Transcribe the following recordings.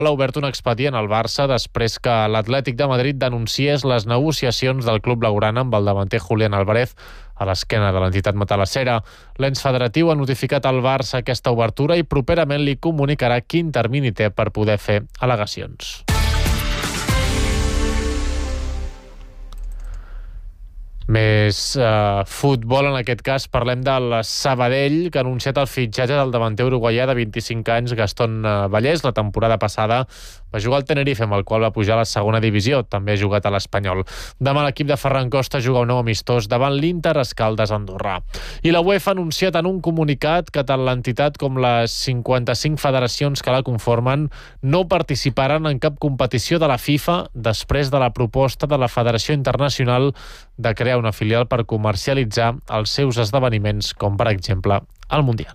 ha obert un expedient al Barça després que l'Atlètic de Madrid denunciés les negociacions del club blaugrana amb el davanter Julián Álvarez a l'esquena de l'entitat matalassera. L'ens federatiu ha notificat al Barça aquesta obertura i properament li comunicarà quin termini té per poder fer al·legacions. Més futbol, en aquest cas parlem del Sabadell, que ha anunciat el fitxatge del davanter uruguaià de 25 anys, Gastón Vallès. La temporada passada va jugar al Tenerife, amb el qual va pujar a la segona divisió. També ha jugat a l'Espanyol. Demà l'equip de Ferran Costa juga un nou amistós davant l'Inter Escaldes Andorrà. I la UEFA ha anunciat en un comunicat que tant l'entitat com les 55 federacions que la conformen no participaran en cap competició de la FIFA després de la proposta de la Federació Internacional de crear una filial per comercialitzar els seus esdeveniments, com per exemple el Mundial.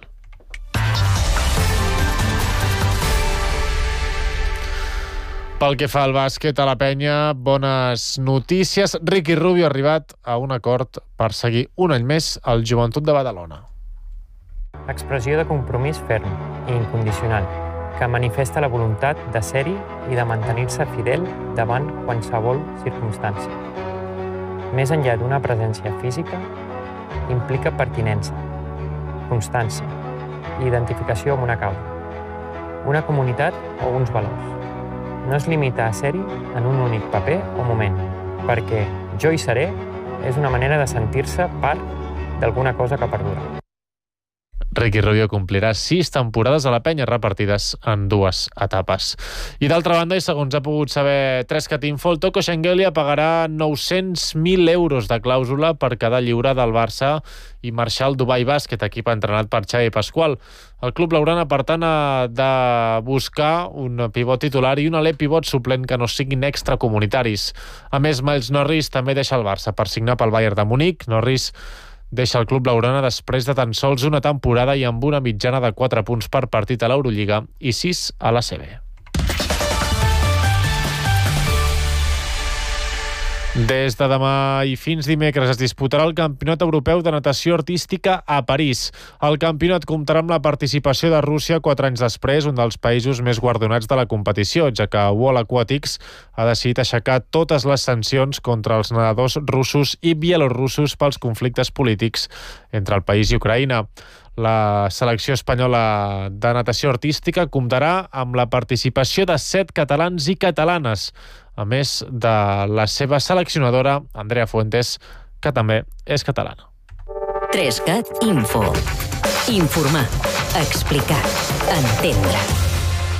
Pel que fa al bàsquet, a la penya, bones notícies. Ricky Rubio ha arribat a un acord per seguir un any més al Joventut de Badalona. Expressió de compromís ferm i incondicional, que manifesta la voluntat de ser-hi i de mantenir-se fidel davant qualsevol circumstància. Més enllà d'una presència física, implica pertinença, constància i identificació amb una causa, una comunitat o uns valors. No es limita a ser-hi en un únic paper o moment, perquè jo hi seré és una manera de sentir-se part d'alguna cosa que perdura. Ricky Rubio complirà 6 temporades a la penya repartides en 2 etapes. I d'altra banda, i segons ha pogut saber 3catinfo, el Toko Shengelia pagarà 900.000 euros de clàusula per quedar lliure del Barça i marxar al Dubai Bàsquet, equip entrenat per Xavi Pasqual. El club blaugrana, per tant, ha de buscar un pivot titular i un alè pivot suplent que no siguin extracomunitaris. A més, Miles Norris també deixa el Barça per signar pel Bayern de Munic. Norris deixa el club blaugrana després de tan sols una temporada i amb una mitjana de 4 punts per partit a l'Eurolliga i 6 a l'ACB. Des de demà i fins dimecres es disputarà el Campionat Europeu de Natació Artística a París. El campionat comptarà amb la participació de Rússia 4 anys després, un dels països més guardonats de la competició, ja que World Aquatics ha decidit aixecar totes les sancions contra els nedadors russos i bielorussos pels conflictes polítics entre el país i Ucraïna. La selecció espanyola de natació artística comptarà amb la participació de 7 catalans i catalanes, a més de la seva seleccionadora, Andrea Fuentes, que també és catalana. 3CAT Info. Informar, explicar, entendre.